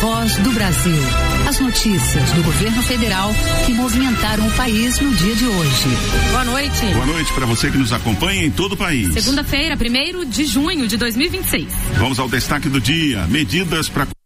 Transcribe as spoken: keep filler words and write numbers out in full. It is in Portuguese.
Voz do Brasil. As notícias do governo federal que movimentaram o país no dia de hoje. Boa noite. Boa noite para você que nos acompanha em todo o país. Segunda-feira, primeiro de junho de dois mil e vinte e seis. Vamos ao destaque do dia. Medidas para